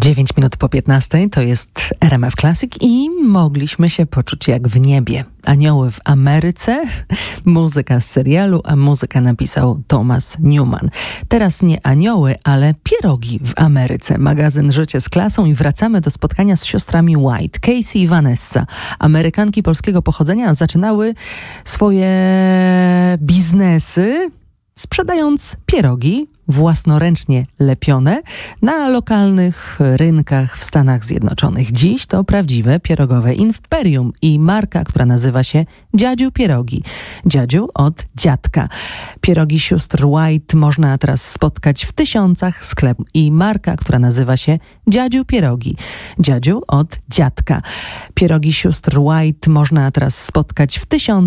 9 minut po 15 to jest RMF Classic i mogliśmy się poczuć jak w niebie. Anioły w Ameryce, muzyka z serialu, a muzykę napisał Thomas Newman. Teraz nie anioły, ale pierogi w Ameryce. Magazyn Życie z klasą i wracamy do spotkania z siostrami White, Casey i Vanessa. Amerykanki polskiego pochodzenia zaczynały swoje biznesy sprzedając pierogi własnoręcznie lepione na lokalnych rynkach w Stanach Zjednoczonych. Dziś to prawdziwe pierogowe imperium i marka, która nazywa się Dziadziu Pierogi. Dziadziu od dziadka. Pierogi sióstr White można teraz spotkać w tysiącach sklepów i marka, która nazywa się Dziadziu Pierogi. Dziadziu od dziadka. Pierogi sióstr White można teraz spotkać w tysiącach